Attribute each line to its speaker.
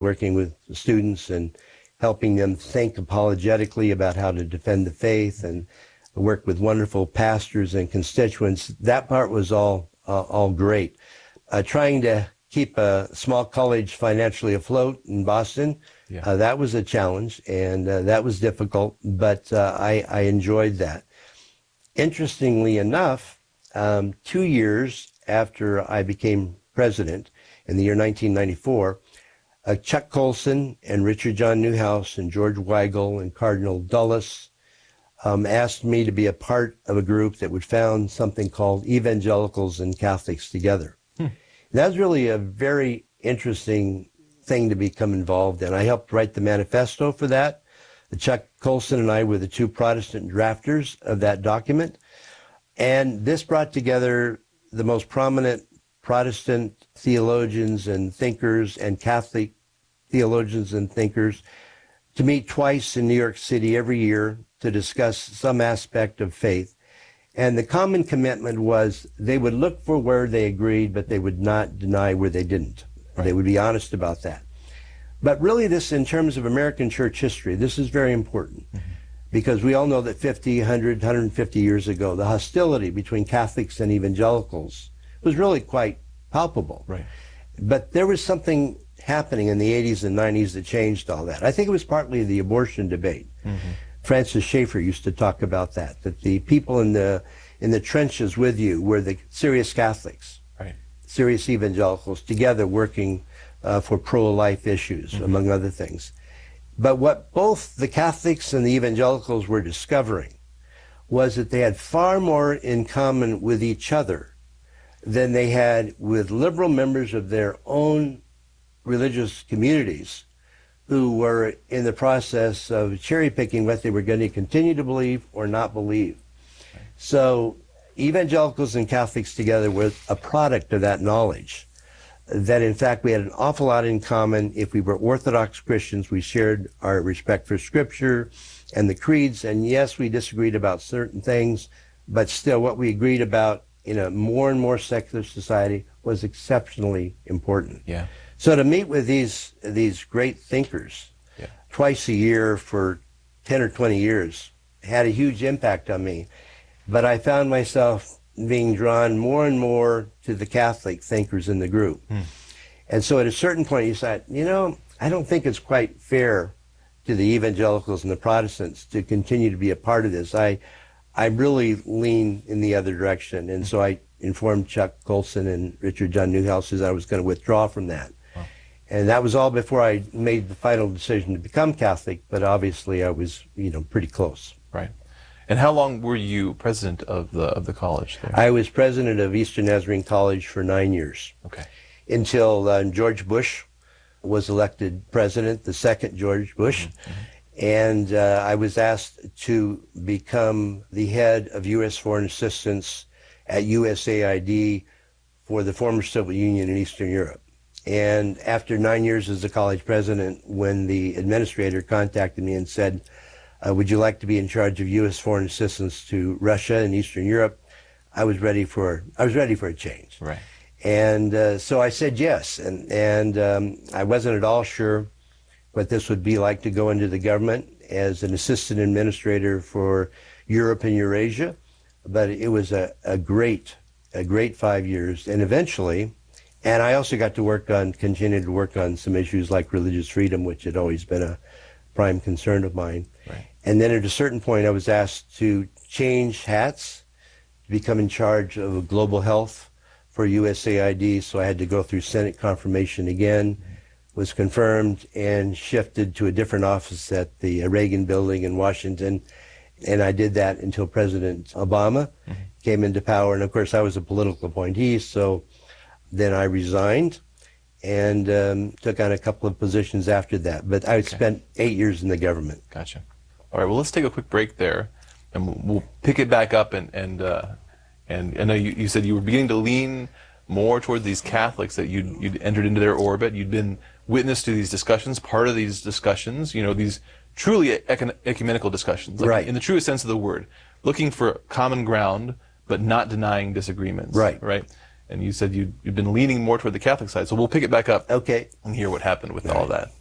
Speaker 1: working with students and helping them think apologetically about how to defend the faith, and work with wonderful pastors and constituents. That part was all great. Trying to keep a small college financially afloat in Boston, that was a challenge, and that was difficult, but I enjoyed that. Interestingly enough, 2 years after I became president in the year 1994, Chuck Colson and Richard John Newhouse and George Weigel and Cardinal Dulles asked me to be a part of a group that would found something called Evangelicals and Catholics Together. That was really a very interesting thing to become involved in. I helped write the manifesto for that. Chuck Colson and I were the two Protestant drafters of that document. And this brought together the most prominent Protestant theologians and thinkers and Catholic theologians and thinkers to meet twice in New York City every year to discuss some aspect of faith. And the common commitment was they would look for where they agreed, but they would not deny where they didn't. Right. They would be honest about that. But really this, in terms of American church history, this is very important. Because we all know that 50, 100, 150 years ago, the hostility between Catholics and evangelicals was really quite palpable. Right. But there was something happening in the 80s and 90s that changed all that. I think it was partly the abortion debate. Francis Schaeffer used to talk about that the people in the trenches with you were the serious Catholics, right, serious evangelicals, together working for pro-life issues, among other things. But what both the Catholics and the evangelicals were discovering was that they had far more in common with each other than they had with liberal members of their own religious communities who were in the process of cherry-picking what they were going to continue to believe or not believe. Right. So evangelicals and Catholics together were a product of that knowledge, that in fact we had an awful lot in common. If we were Orthodox Christians, we shared our respect for Scripture and the creeds, and yes, we disagreed about certain things, but still what we agreed about in a more and more secular society was exceptionally important. Yeah. So to meet with these great thinkers twice a year for 10 or 20 years had a huge impact on me. But I found myself being drawn more and more to the Catholic thinkers in the group. And so at a certain point you said, you know, I don't think it's quite fair to the evangelicals and the Protestants to continue to be a part of this. I really lean in the other direction. And so I informed Chuck Colson and Richard John Newhouse that I was going to withdraw from that. And that was all before I made the final decision to become Catholic, but obviously I was, pretty close.
Speaker 2: Right. And how long were you president of the college there?
Speaker 1: I was president of Eastern Nazarene College for 9 years. Okay. Until George Bush was elected president, the second George Bush. And I was asked to become the head of U.S. Foreign Assistance at USAID for the former Soviet Union in Eastern Europe. And after 9 years as the college president, when the administrator contacted me and said, would you like to be in charge of U.S. foreign assistance to Russia and Eastern Europe, I was ready for a change. Right. And so I said yes. And I wasn't at all sure what this would be like to go into the government as an assistant administrator for Europe and Eurasia. But it was a great 5 years. And eventually, and I also got to continue to work on some issues like religious freedom, which had always been a prime concern of mine. Right. And then at a certain point, I was asked to change hats, to become in charge of global health for USAID. So I had to go through Senate confirmation again, was confirmed, and shifted to a different office at the Reagan Building in Washington. And I did that until President Obama came into power. And of course, I was a political appointee, so then I resigned and took on a couple of positions after that. But I spent 8 years in the government.
Speaker 2: Gotcha. All right, well, let's take a quick break there, and we'll pick it back up. And I know you said you were beginning to lean more toward these Catholics, that you'd entered into their orbit. You'd been witness to these discussions, part of these discussions, these truly ecumenical discussions, like right, in the truest sense of the word, looking for common ground, but not denying disagreements. Right. Right. and you said you'd been leaning more toward the Catholic side. So we'll pick it back up
Speaker 1: Okay.
Speaker 2: and hear what happened with all that.